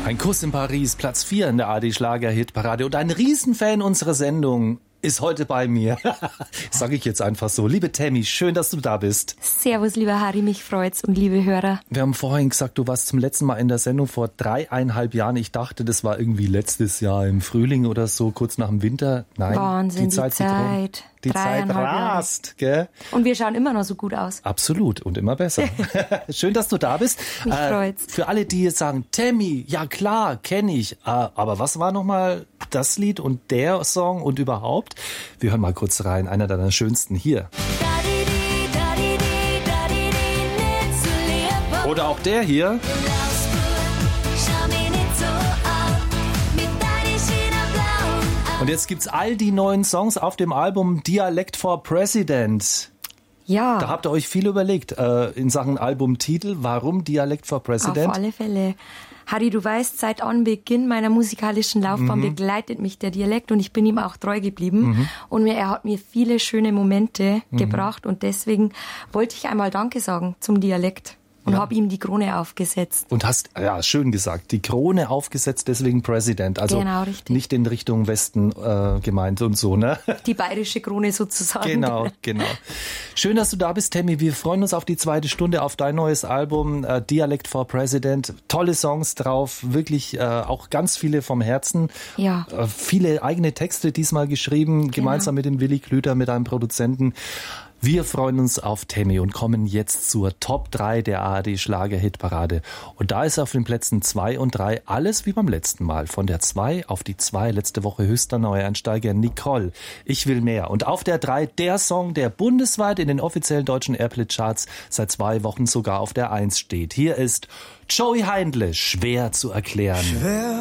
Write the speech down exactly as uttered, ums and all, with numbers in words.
Ein Kuss in Paris, Platz vier in der A D-Schlager-Hitparade. Und ein Riesenfan unserer Sendung ist heute bei mir. Sage ich jetzt einfach so. Liebe Tammy, schön, dass du da bist. Servus, lieber Harry, mich freut's und liebe Hörer. Wir haben vorhin gesagt, du warst zum letzten Mal in der Sendung vor dreieinhalb Jahren. Ich dachte, das war irgendwie letztes Jahr im Frühling oder so, kurz nach dem Winter. Nein, Wahnsinn, die Zeit, die Zeit. Die Zeit rast, gell? Und wir schauen immer noch so gut aus. Absolut und immer besser. Schön, dass du da bist. Mich äh, freut's. Für alle, die jetzt sagen, Tammy, ja klar, kenne ich. Äh, aber was war nochmal das Lied und der Song und überhaupt? Wir hören mal kurz rein, einer deiner schönsten hier. Oder auch der hier. Und jetzt gibt's all die neuen Songs auf dem Album Dialect for President. Ja. Da habt ihr euch viel überlegt äh, in Sachen Albumtitel. Warum Dialect for President? Auf alle Fälle. Harry, du weißt, seit Anbeginn meiner musikalischen Laufbahn mhm. begleitet mich der Dialekt und ich bin ihm auch treu geblieben. Mhm. Und er hat mir viele schöne Momente mhm. gebracht und deswegen wollte ich einmal Danke sagen zum Dialekt. Und ja. habe ihm die Krone aufgesetzt. Und hast, ja, schön gesagt, die Krone aufgesetzt, deswegen President. Also genau, richtig. Nicht in Richtung Westen äh, gemeint und so, ne? Die bayerische Krone sozusagen. Genau, genau. Schön, dass du da bist, Tammy. Wir freuen uns auf die zweite Stunde, auf dein neues Album, äh, Dialect for President. Tolle Songs drauf, wirklich äh, auch ganz viele vom Herzen. Ja. Äh, viele eigene Texte diesmal geschrieben, genau. Gemeinsam mit dem Willi Klüter, mit einem Produzenten. Wir freuen uns auf Tammy und kommen jetzt zur Top drei der A R D-Schlager-Hitparade. Und da ist auf den Plätzen zwei und drei alles wie beim letzten Mal. Von der zwei auf die zwei, letzte Woche höchster Neueinsteiger Nicole, Ich will mehr. Und auf der drei der Song, der bundesweit in den offiziellen deutschen Airplay-Charts seit zwei Wochen sogar auf der eins steht. Hier ist Joey Heindle, schwer zu erklären. Schwer